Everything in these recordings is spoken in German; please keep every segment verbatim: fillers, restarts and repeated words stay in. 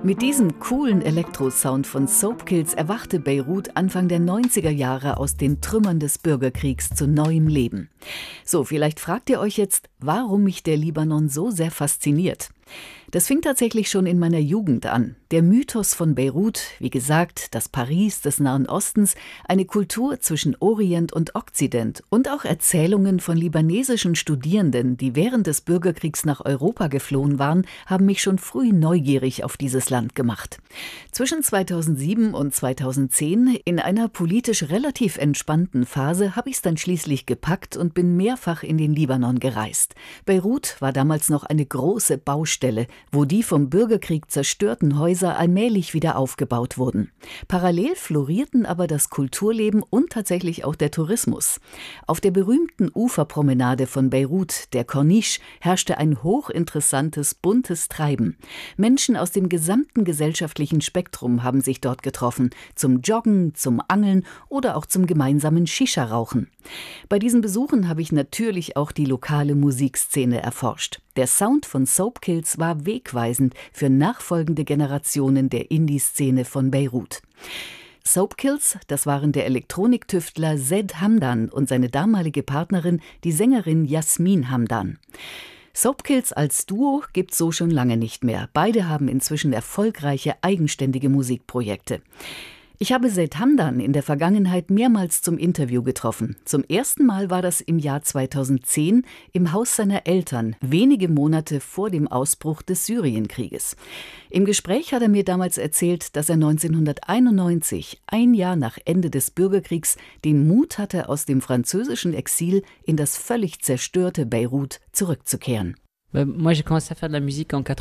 Mit diesem coolen Elektrosound von Soapkills erwachte Beirut Anfang der neunziger Jahre aus den Trümmern des Bürgerkriegs zu neuem Leben. So, vielleicht fragt ihr euch jetzt, warum mich der Libanon so sehr fasziniert. Das fing tatsächlich schon in meiner Jugend an. Der Mythos von Beirut, wie gesagt, das Paris des Nahen Ostens, eine Kultur zwischen Orient und Okzident und auch Erzählungen von libanesischen Studierenden, die während des Bürgerkriegs nach Europa geflohen waren, haben mich schon früh neugierig auf dieses Land gemacht. Zwischen zweitausendsieben und zweitausendzehn, in einer politisch relativ entspannten Phase, habe ich es dann schließlich gepackt und bin mehrfach in den Libanon gereist. Beirut war damals noch eine große Baustelle, wo die vom Bürgerkrieg zerstörten Häuser allmählich wieder aufgebaut wurden. Parallel florierten aber das Kulturleben und tatsächlich auch der Tourismus. Auf der berühmten Uferpromenade von Beirut, der Corniche, herrschte ein hochinteressantes, buntes Treiben. Menschen aus dem gesamten gesellschaftlichen Spektrum haben sich dort getroffen, zum Joggen, zum Angeln oder auch zum gemeinsamen Shisha-Rauchen. Bei diesen Besuchen habe ich natürlich auch die lokale Musikszene erforscht. Der Sound von Soapkills war wegweisend für nachfolgende Generationen der Indie-Szene von Beirut. Soapkills, das waren der Elektroniktüftler Zed Hamdan und seine damalige Partnerin, die Sängerin Yasmin Hamdan. Soapkills als Duo gibt's so schon lange nicht mehr. Beide haben inzwischen erfolgreiche, eigenständige Musikprojekte. Ich habe Zed Hamdan in der Vergangenheit mehrmals zum Interview getroffen. Zum ersten Mal war das im Jahr zweitausendzehn im Haus seiner Eltern, wenige Monate vor dem Ausbruch des Syrienkrieges. Im Gespräch hat er mir damals erzählt, dass er neunzehnhunderteinundneunzig, ein Jahr nach Ende des Bürgerkriegs, den Mut hatte, aus dem französischen Exil in das völlig zerstörte Beirut zurückzukehren. Moi, j'ai commencé à faire de la musique en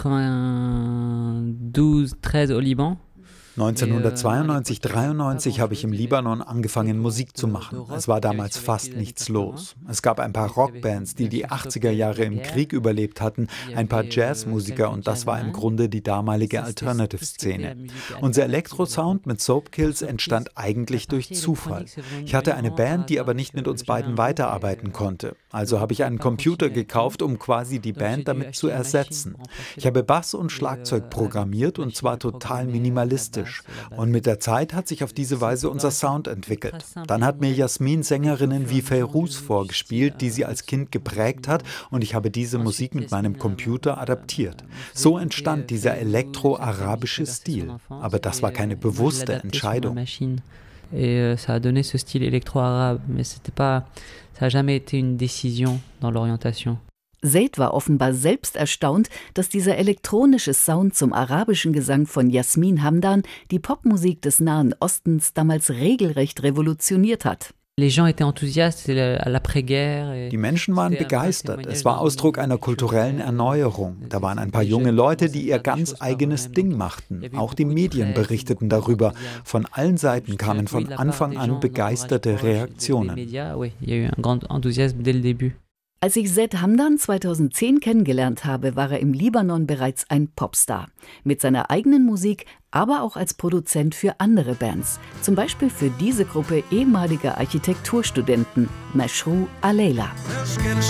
quatre-vingt-douze treize au Liban. neunzehnhundertzweiundneunzig dreiundneunzig habe ich im Libanon angefangen, Musik zu machen. Es war damals fast nichts los. Es gab ein paar Rockbands, die die achtziger Jahre im Krieg überlebt hatten, ein paar Jazzmusiker und das war im Grunde die damalige Alternative-Szene. Unser Elektrosound mit Soapkills entstand eigentlich durch Zufall. Ich hatte eine Band, die aber nicht mit uns beiden weiterarbeiten konnte. Also habe ich einen Computer gekauft, um quasi die Band damit zu ersetzen. Ich habe Bass und Schlagzeug programmiert und zwar total minimalistisch. Und mit der Zeit hat sich auf diese Weise unser Sound entwickelt. Dann hat mir Yasmin Sängerinnen wie Fayrouz vorgespielt, die sie als Kind geprägt hat und ich habe diese Musik mit meinem Computer adaptiert. So entstand dieser elektro-arabische Stil. Aber das war keine bewusste Entscheidung. Et ça a donné ce style électro-arabe, mais c'était pas, ça a jamais été une décision dans l'orientation. Zed war offenbar selbst erstaunt, dass dieser elektronische Sound zum arabischen Gesang von Yasmin Hamdan die Popmusik des Nahen Ostens damals regelrecht revolutioniert hat. Die Menschen waren begeistert. Es war Ausdruck einer kulturellen Erneuerung. Da waren ein paar junge Leute, die ihr ganz eigenes Ding machten. Auch die Medien berichteten darüber. Von allen Seiten kamen von Anfang an begeisterte Reaktionen. Als ich Zed Hamdan zweitausendzehn kennengelernt habe, war er im Libanon bereits ein Popstar. Mit seiner eigenen Musik, aber auch als Produzent für andere Bands. Zum Beispiel für diese Gruppe ehemaliger Architekturstudenten, Mashrou Alayla.